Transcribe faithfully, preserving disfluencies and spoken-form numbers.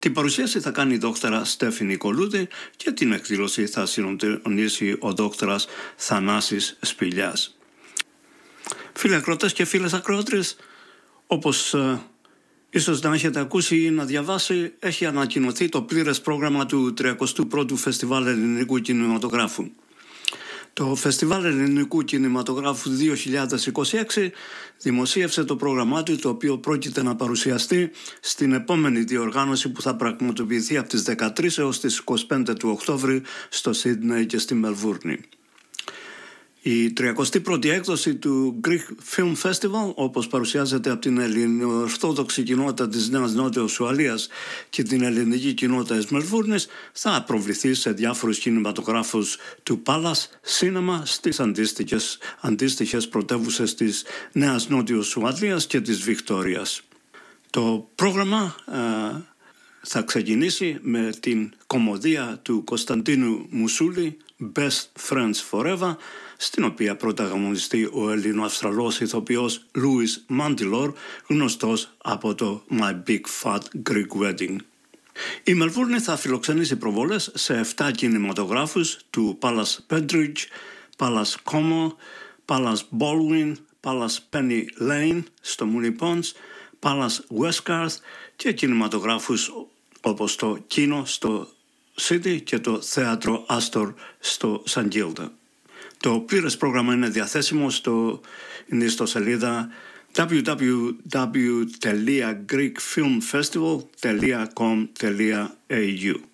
Την παρουσίαση θα κάνει η δόκτωρα Στέφη Νικολούδη και την εκδήλωση θα συντονίσει ο δόκτωρας Θανάσης Σπηλιάς. Φίλοι ακροατές και φίλες ακροάτριες, όπως ε, ίσως να έχετε ακούσει ή να διαβάσει, έχει ανακοινωθεί το πλήρες πρόγραμμα του τριακοστού πρώτου Φεστιβάλ Ελληνικού Κινηματογράφου. Το Φεστιβάλ Ελληνικού Κινηματογράφου δύο χιλιάδες είκοσι έξι δημοσίευσε το πρόγραμμά του, το οποίο πρόκειται να παρουσιαστεί στην επόμενη διοργάνωση που θα πραγματοποιηθεί από τις δεκατρείς έως τις είκοσι πέντε του Οκτώβρη στο Σίδνεϊ και στη Μελβούρνη. Η τριακοστή πρώτη έκδοση του Greek Film Festival, όπως παρουσιάζεται από την ελληνοορθόδοξη κοινότητα της Νέας Νότιας Ουαλίας και την ελληνική κοινότητα της Μελβούρνης, θα προβληθεί σε διάφορους κινηματογράφους του Palace Cinema στις αντίστοιχες, αντίστοιχες πρωτεύουσες της Νέας Νότιας Ουαλίας και της Βικτόριας. Το πρόγραμμα ε, θα ξεκινήσει με την κομμωδία του Κωνσταντίνου Μουσούλη, Best Friends Forever, στην οποία πρωταγωνιστεί ο Ελληνοαυστραλός ηθοποιός Louis Mantilor, γνωστός από το My Big Fat Greek Wedding. Η Μελβούρνη θα φιλοξενήσει προβολές σε επτά κινηματογράφους του Palace Pentridge, Palace Como, Palace Baldwin, Palace Penny Lane στο Moonee Ponds, Palace Westgarth και κινηματογράφους όπως το Kino στο City και το Θέατρο Astor στο Σαν Kilda. Το πλήρες πρόγραμμα είναι διαθέσιμο στο, είναι στο σελίδα double-u double-u double-u τελεία greek film festival τελεία com τελεία a u.